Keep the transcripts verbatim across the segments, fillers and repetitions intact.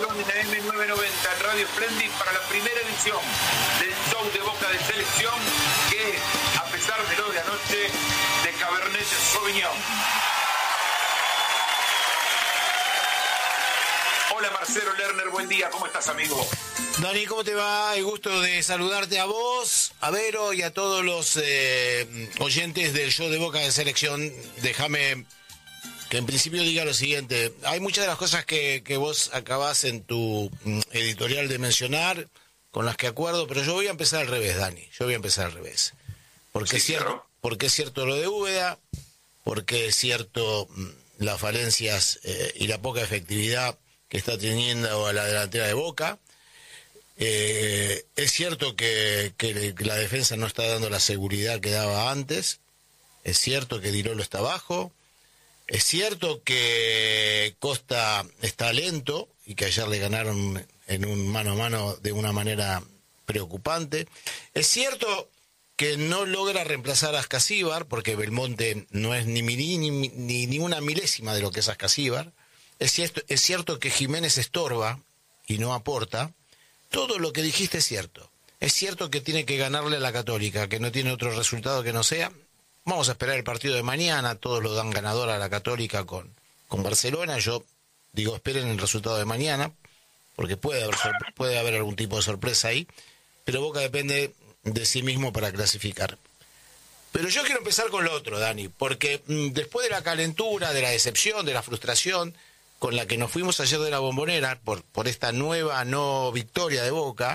Perón en la M novecientos noventa en Radio Splendid para la primera edición del show de Boca de Selección, que a pesar de lo de anoche, de Cabernet Sauvignon. Hola Marcelo Lerner, buen día, ¿cómo estás, amigo? Dani, ¿cómo te va? El gusto de saludarte a vos, a Vero y a todos los eh, oyentes del show de Boca de Selección. Déjame que en principio diga lo siguiente. Hay muchas de las cosas que, que vos acabás en tu mm, editorial de mencionar, con las que acuerdo, pero yo voy a empezar al revés, Dani. Yo voy a empezar al revés. Porque, sí, es, cierto, claro. porque es cierto lo de Úbeda, porque es cierto mm, las falencias eh, y la poca efectividad que está teniendo a la delantera de Boca. Eh, es cierto que, que la defensa no está dando la seguridad que daba antes. Es cierto que Di Lolo está bajo. Es cierto que Costa está lento y que ayer le ganaron en un mano a mano de una manera preocupante. Es cierto que no logra reemplazar a Ascasíbar, porque Belmonte no es ni, ni, ni, ni, ni una milésima de lo que es Ascasíbar. Es cierto, es cierto que Jiménez estorba y no aporta. Todo lo que dijiste es cierto. Es cierto que tiene que ganarle a la Católica, que no tiene otro resultado que no sea. Vamos a esperar el partido de mañana. Todos lo dan ganador a la Católica con, con Barcelona. Yo digo, esperen el resultado de mañana, porque puede haber, puede haber algún tipo de sorpresa ahí. Pero Boca depende de sí mismo para clasificar. Pero yo quiero empezar con lo otro, Dani, porque mmm, después de la calentura, de la decepción, de la frustración con la que nos fuimos ayer de la Bombonera, por, por esta nueva no victoria de Boca,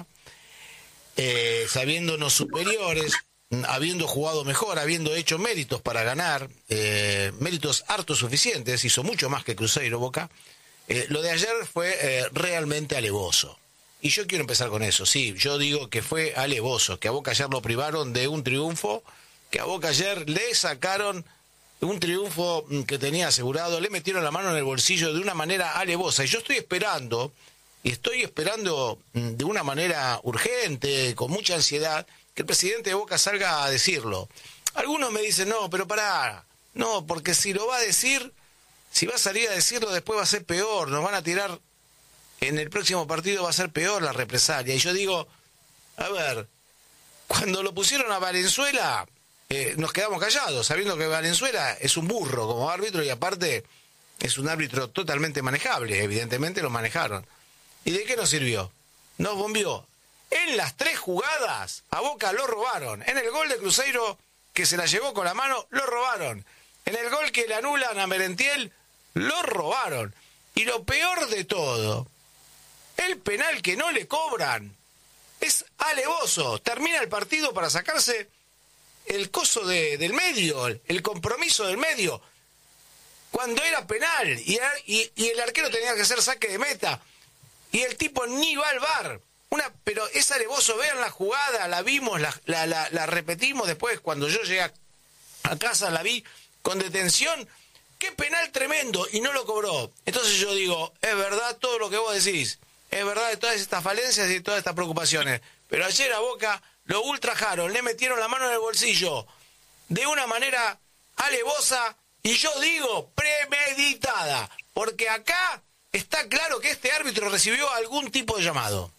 eh, sabiéndonos superiores, habiendo jugado mejor, habiendo hecho méritos para ganar, eh, méritos hartos suficientes, hizo mucho más que Cruzeiro Boca, eh, lo de ayer fue eh, realmente alevoso. Y yo quiero empezar con eso, sí, yo digo que fue alevoso, que a Boca ayer lo privaron de un triunfo, que a Boca ayer le sacaron un triunfo que tenía asegurado, le metieron la mano en el bolsillo de una manera alevosa. Y yo estoy esperando, y estoy esperando de una manera urgente, con mucha ansiedad, que el presidente de Boca salga a decirlo. Algunos me dicen, no, pero pará, no, porque si lo va a decir, si va a salir a decirlo, después va a ser peor, nos van a tirar, en el próximo partido va a ser peor la represalia. Y yo digo, a ver, cuando lo pusieron a Valenzuela, Eh, nos quedamos callados, sabiendo que Valenzuela es un burro como árbitro y aparte es un árbitro totalmente manejable, evidentemente lo manejaron. ¿Y de qué nos sirvió? Nos bombió. En las tres jugadas a Boca lo robaron. En el gol de Cruzeiro, que se la llevó con la mano, lo robaron. En el gol que le anulan a Merentiel, lo robaron. Y lo peor de todo, el penal que no le cobran es alevoso. Termina el partido para sacarse el coso de, del medio, el compromiso del medio, cuando era penal, y, y, y el arquero tenía que hacer saque de meta, y el tipo ni va al V A R. Una, pero es alevoso, vean la jugada, la vimos, la, la, la, la repetimos después, cuando yo llegué a, a casa la vi con detención, qué penal tremendo, y no lo cobró. Entonces yo digo, es verdad todo lo que vos decís, es verdad de todas estas falencias y de todas estas preocupaciones, pero ayer a Boca lo ultrajaron, le metieron la mano en el bolsillo de una manera alevosa y yo digo premeditada, porque acá está claro que este árbitro recibió algún tipo de llamado.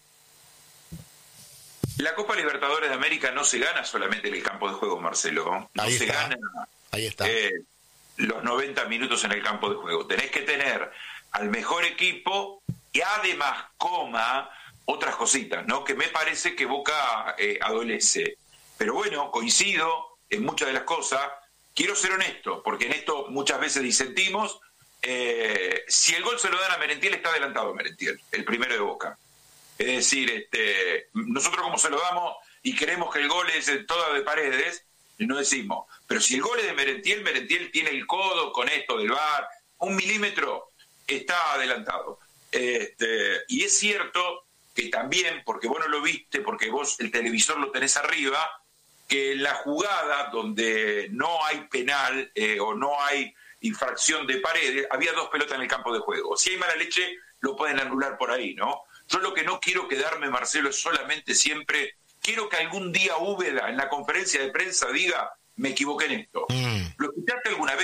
La Copa Libertadores de América no se gana solamente en el campo de juego, Marcelo. No Ahí se está. gana Ahí está. Eh, los noventa minutos en el campo de juego. Tenés que tener al mejor equipo y además, coma, otras cositas, ¿no? Que me parece que Boca eh, adolece. Pero bueno, coincido en muchas de las cosas. Quiero ser honesto, porque en esto muchas veces disentimos. Eh, si el gol se lo dan a Merentiel, está adelantado Merentiel, el primero de Boca. Es decir, este, nosotros como se lo damos y creemos que el gol es todo de Paredes, no decimos. Pero si el gol es de Merentiel, Merentiel tiene el codo con esto del V A R, un milímetro, está adelantado. Este, y es cierto que también, porque vos no lo viste, porque vos el televisor lo tenés arriba, que la jugada donde no hay penal eh, o no hay infracción de Paredes, había dos pelotas en el campo de juego. Si hay mala leche, lo pueden anular por ahí, ¿no? Yo lo que no quiero quedarme, Marcelo, es solamente siempre, quiero que algún día Úbeda en la conferencia de prensa diga, me equivoqué en esto. Mm. ¿Lo escuchaste alguna vez?